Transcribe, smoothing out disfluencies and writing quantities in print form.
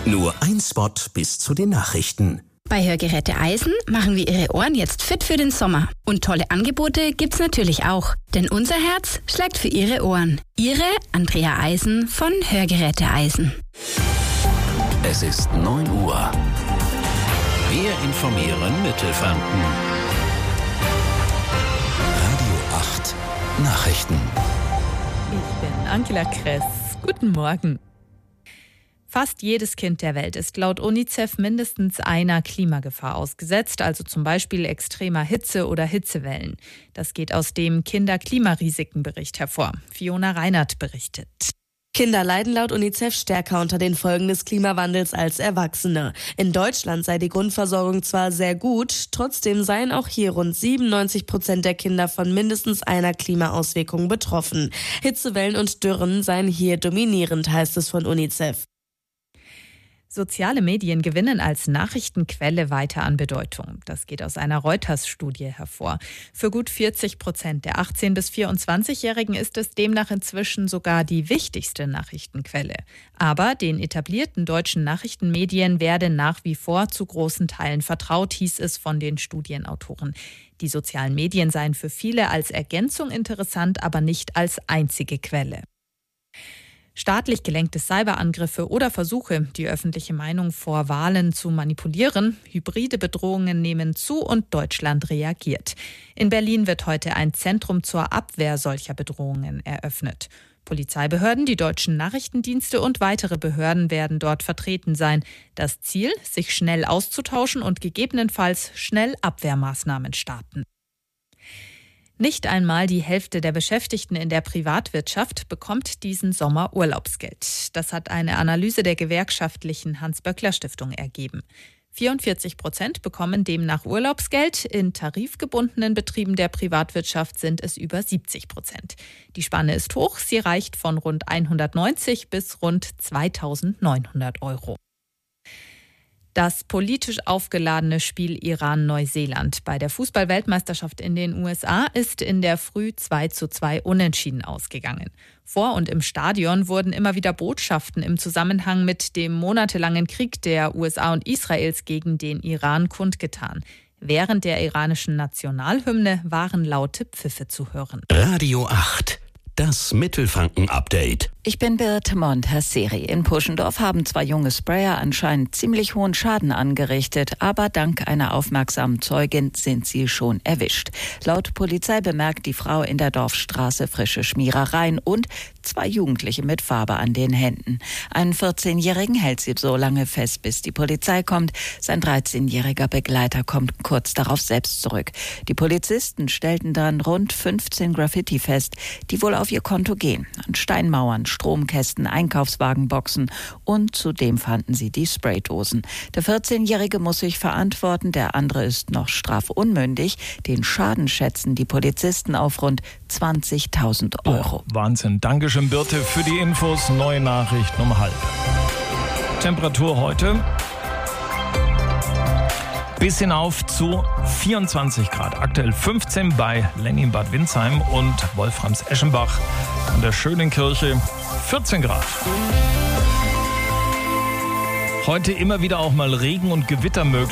Nur ein Spot bis zu den Nachrichten. Bei Hörgeräte Eisen machen wir Ihre Ohren jetzt fit für den Sommer. Und tolle Angebote gibt's natürlich auch. Denn unser Herz schlägt für Ihre Ohren. Ihre Andrea Eisen von Hörgeräte Eisen. Es ist 9 Uhr. Wir informieren Mittelfranken. Radio 8 Nachrichten. Ich bin Angela Kress. Guten Morgen. Fast jedes Kind der Welt ist laut UNICEF mindestens einer Klimagefahr ausgesetzt, also zum Beispiel extremer Hitze oder Hitzewellen. Das geht aus dem Kinder-Klimarisiken-Bericht hervor. Fiona Reinert berichtet. Kinder leiden laut UNICEF stärker unter den Folgen des Klimawandels als Erwachsene. In Deutschland sei die Grundversorgung zwar sehr gut, trotzdem seien auch hier rund 97% der Kinder von mindestens einer Klimaauswirkung betroffen. Hitzewellen und Dürren seien hier dominierend, heißt es von UNICEF. Soziale Medien gewinnen als Nachrichtenquelle weiter an Bedeutung. Das geht aus einer Reuters-Studie hervor. Für gut 40% der 18- bis 24-Jährigen ist es demnach inzwischen sogar die wichtigste Nachrichtenquelle. Aber den etablierten deutschen Nachrichtenmedien werde nach wie vor zu großen Teilen vertraut, hieß es von den Studienautoren. Die sozialen Medien seien für viele als Ergänzung interessant, aber nicht als einzige Quelle. Staatlich gelenkte Cyberangriffe oder Versuche, die öffentliche Meinung vor Wahlen zu manipulieren, hybride Bedrohungen nehmen zu und Deutschland reagiert. In Berlin wird heute ein Zentrum zur Abwehr solcher Bedrohungen eröffnet. Polizeibehörden, die deutschen Nachrichtendienste und weitere Behörden werden dort vertreten sein. Das Ziel, sich schnell auszutauschen und gegebenenfalls schnell Abwehrmaßnahmen starten. Nicht einmal die Hälfte der Beschäftigten in der Privatwirtschaft bekommt diesen Sommer Urlaubsgeld. Das hat eine Analyse der gewerkschaftlichen Hans-Böckler-Stiftung ergeben. 44% bekommen demnach Urlaubsgeld. In tarifgebundenen Betrieben der Privatwirtschaft sind es über 70%. Die Spanne ist hoch. Sie reicht von rund 190 bis rund 2.900 €. Das politisch aufgeladene Spiel Iran-Neuseeland bei der Fußball-Weltmeisterschaft in den USA ist in der Früh 2:2 unentschieden ausgegangen. Vor und im Stadion wurden immer wieder Botschaften im Zusammenhang mit dem monatelangen Krieg der USA und Israels gegen den Iran kundgetan. Während der iranischen Nationalhymne waren laute Pfiffe zu hören. Radio 8, das Mittelfranken-Update. Ich bin Birte Montasseri. In Puschendorf haben 2 junge Sprayer anscheinend ziemlich hohen Schaden angerichtet, aber dank einer aufmerksamen Zeugin sind sie schon erwischt. Laut Polizei bemerkt die Frau in der Dorfstraße frische Schmierereien und 2 Jugendliche mit Farbe an den Händen. Einen 14-Jährigen hält sie so lange fest, bis die Polizei kommt. Sein 13-jähriger Begleiter kommt kurz darauf selbst zurück. Die Polizisten stellten dann rund 15 Graffiti fest, die wohl auf ihr Konto gehen. An Steinmauern, Stromkästen, Einkaufswagenboxen und zudem fanden sie die Spraydosen. Der 14-Jährige muss sich verantworten, der andere ist noch strafunmündig. Den Schaden schätzen die Polizisten auf rund 20.000 €. Oh, Wahnsinn. Dankeschön, Birte, für die Infos. Neue Nachrichten um 12:30. Temperatur heute bis hinauf zu 24 Grad. Aktuell 15 bei Lenny in Bad Windsheim und Wolframs-Eschenbach an der Schönenkirche 14 Grad. Heute immer wieder auch mal Regen und Gewitter möglich.